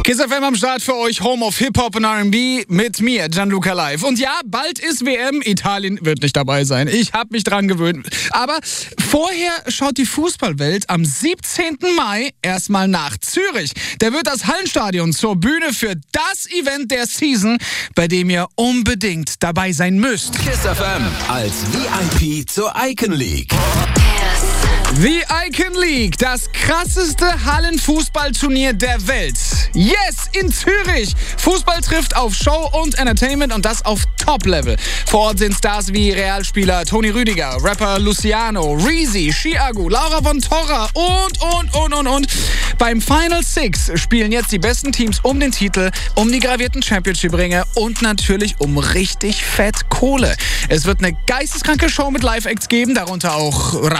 Kiss FM am Start für euch, Home of Hip-Hop und R&B mit mir, Gianluca Live. Und ja, bald ist WM, Italien wird nicht dabei sein. Ich habe mich dran gewöhnt. Aber vorher schaut die Fußballwelt am 17. Mai erstmal nach Zürich. Der wird das Hallenstadion zur Bühne für das Event der Season, bei dem ihr unbedingt dabei sein müsst. Kiss FM als VIP zur Icon League. The Icon League, das krasseste Hallenfußballturnier der Welt. Yes, in Zürich. Fußball trifft auf Show und Entertainment und das auf Top-Level. Vor Ort sind Stars wie Realspieler Toni Rüdiger, Rapper Luciano, Reezy, Chiago, Laura von Torra und. Beim Final Six spielen jetzt die besten Teams um den Titel, um die gravierten Championship-Ringe und natürlich um richtig fett Kohle. Es wird eine geisteskranke Show mit Live-Acts geben, darunter auch